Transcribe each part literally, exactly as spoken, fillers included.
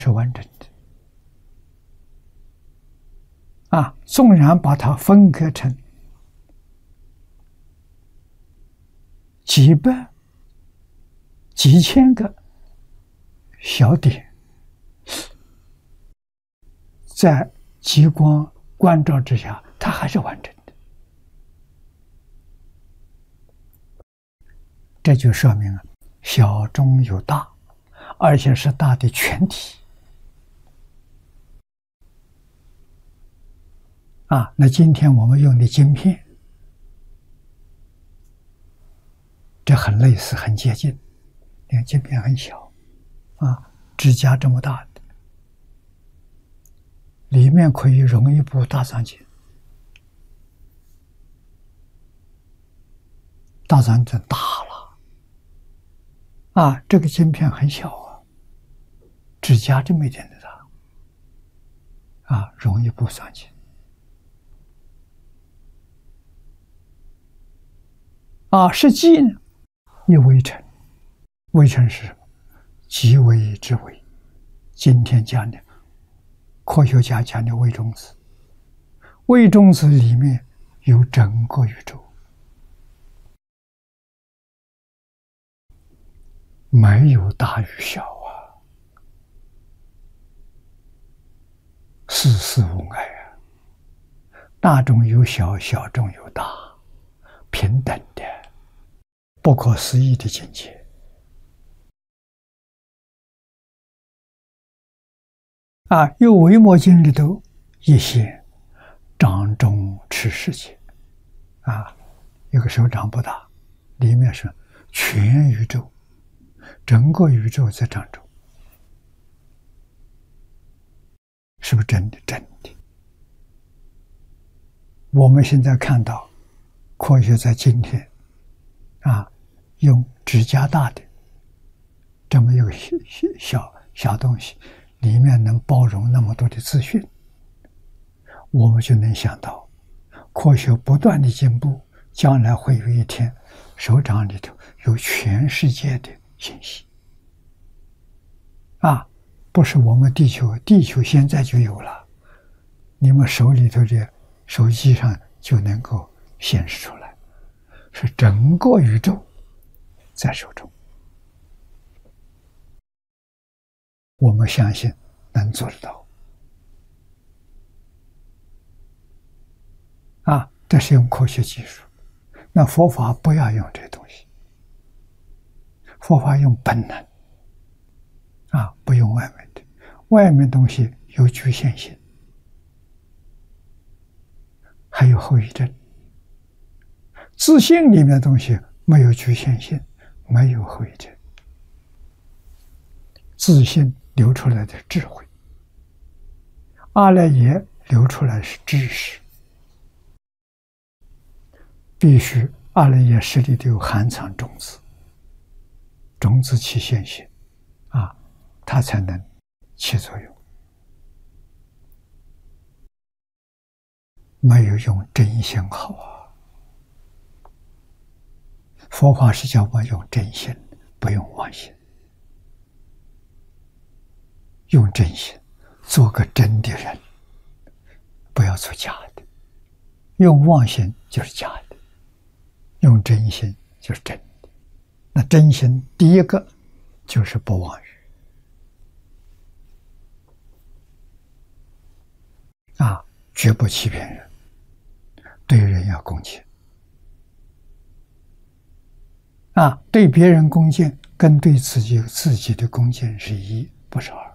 是完整的啊。纵然把它分割成几百、几千个小点，在极光关照之下，它还是完整的。这就说明了小中有大，而且是大的全体。啊，那今天我们用的晶片，这很类似，很接近。你看晶片很小，啊，指甲这么大的，里面可以容一部大藏经。大藏经大了，啊，这个晶片很小啊，指甲这么一点的大，啊，容一部藏经。啊，是即呢，亦微尘。微尘是什么？极微之微。今天讲的科学家讲的微中子，微中子里面有整个宇宙，没有大与小啊，事事无碍啊，大中有小，小中有大，平等的。不可思议的境界啊！有维摩经里头一些掌中持世界啊，一个手掌不大，里面是全宇宙，整个宇宙在掌中，是不是真的？真的。我们现在看到科学在今天啊，用指甲大的这么一个小小小东西，里面能包容那么多的资讯，我们就能想到，科学不断的进步，将来会有一天，手掌里头有全世界的信息。啊，不是我们地球，地球现在就有了，你们手里头的手机上就能够显示出来。是整个宇宙在手中，我们相信能做得到啊！这是用科学技术。那佛法不要用这东西，佛法用本能啊，不用外面的，外面东西有局限性，还有后遗症。自信里面的东西没有局限性，没有后遗症。自信流出来的智慧，阿赖耶流出来是知识，必须阿赖耶识里头有含藏种子，种子起现行啊，它才能起作用。没有用真心好啊！佛法是叫我们用真心，不用妄心。用真心，做个真的人，不要做假的。用妄心就是假的，用真心就是真的。那真心第一个就是不妄语啊，绝不欺骗人，对人要恭敬。啊，对别人恭敬跟对自己自己的恭敬是一，不是二。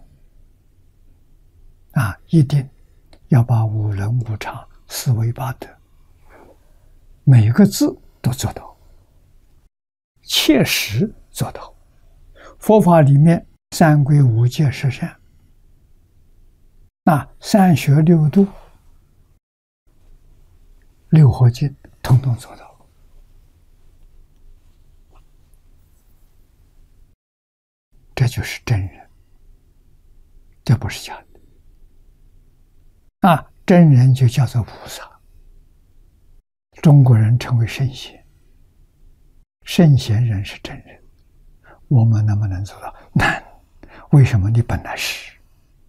啊，一定要把五伦五常、四维八德，每个字都做到，切实做到。佛法里面三规五戒十善，那三学六度、六合敬，统统做到。这就是真人，这不是假的啊！真人就叫做菩萨，中国人称为圣贤，圣贤人是真人。我们能不能做到？难。为什么？你本来是。